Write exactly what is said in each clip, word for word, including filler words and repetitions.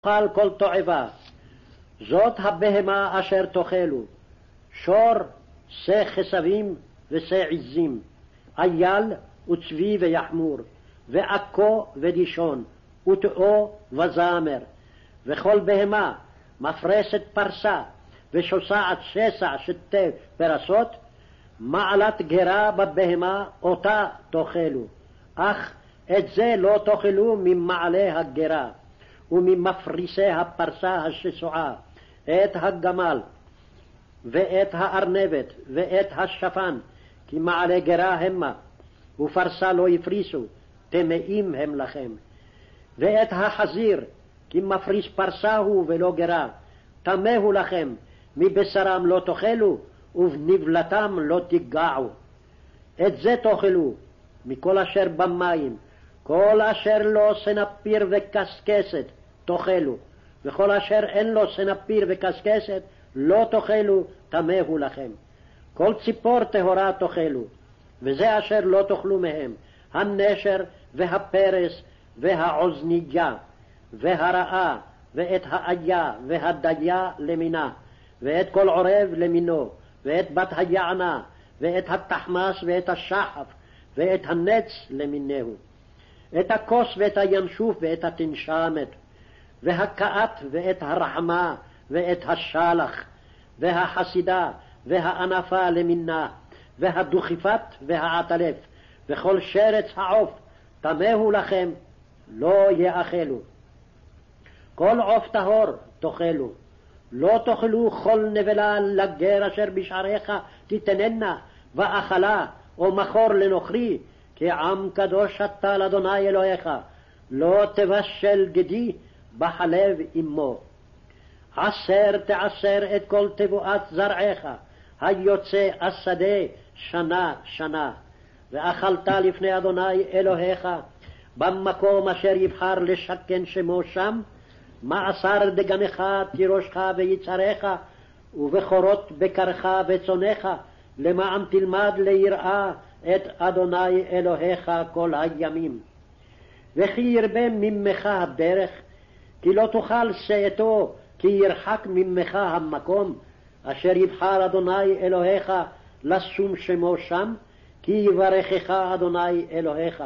תאכל כל תועבה, זאת הבהמה אשר תאכלו, שור, שא חסבים ושא עזים, אייל וצבי ויחמור, ועכו ודישון, ותאו וזמר, וכל בהמה מפרסת פרסה, ושוסעת שסע שתי פרסות, מעלת גרה בבהמה אותה תאכלו, אך את זה לא תאכלו ממעלה הגרה, וממפריסי הפרסה השסועה, את הגמל, ואת הארנבת, ואת השפן, כי מעלה גרה המה, ופרסה לא יפריסו, טמאים הם לכם. ואת החזיר, כי מפריס פרסה הוא ולא גרה, טמא הוא לכם, מבשרם לא תאכלו, ובנבלתם לא תיגעו. את זה תאכלו, מכל אשר במים, כל אשר לו סנפיר וקסקסת תאכלו, וכל אשר אין לו סנפיר וקסקסת לא תאכלו, טמא הוא לכם. כל ציפור טהורה תאכלו, וזה אשר לא תאכלו מהם, הנשר והפרס והעוזניה והרעה ואת האיה והדיה למינה, ואת כל עורב למינו, ואת בת היענה, ואת התחמס ואת השחף, ואת הנץ למינהו, את הכוס ואת הינשוף ואת התנשמת, והקעת ואת הרחמה ואת השלח, והחסידה והענפה למינה, והדוכיפת והעטלף, וכל שרץ העוף, טמאו לכם, לא יאכלו. כל עוף טהור תאכלו, לא תאכלו כל נבלה לגר אשר בשעריך תתננה, ואכלה או מחור לנוכרי, כי עם קדוש אתה לאדוני אלוהיך, לא תבשל גדי בחלב אמו. עשר תעשר את כל תבואת זרעך, היוצא השדה שנה שנה, ואכלת לפני אדוני אלוהיך, במקום אשר יבחר לשכן שמו שם, מעשר דגנך תירושך ויצריך, ובכורות בקרך וצונך, למען תלמד ליראה את אדוני אלוהיך כל הימים. וכי ירבה ממך הדרך, כי לא תאכל שאתו, כי ירחק ממך המקום, אשר יבחר אדוני אלוהיך לשום שמו שם, כי יברכך אדוני אלוהיך.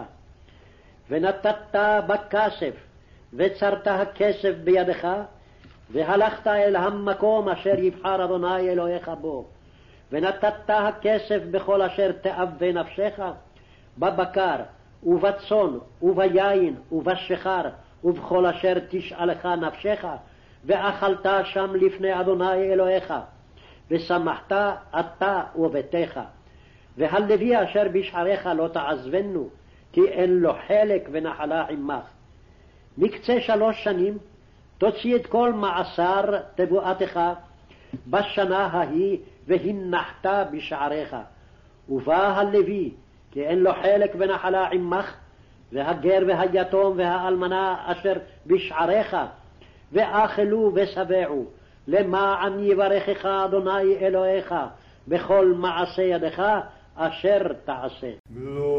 ונתת בכסף, וצרת הכסף בידך, והלכת אל המקום אשר יבחר אדוני אלוהיך בו, ונתת הכסף בכל אשר תאווה נפשך, בבקר ובצאן וביין ובשחר, ובכל אשר תשאלך נפשך, ואכלת שם לפני אדוני אלוהיך, ושמחת אתה וביתך. והלוי אשר בשעריך לא תעזבנו, כי אין לו חלק ונחלה עמך. מקצה שלוש שנים תוציא את כל מעשר תבואתך בשנה ההיא, והנחת בשעריך. ובא הלוי, כי אין לו חלק ונחלה עמך, והגר והיתום והאלמנה אשר בשעריך, ואכלו ושבעו, למען יברכך אדוני אלוהיך בכל מעשה ידך אשר תעשה.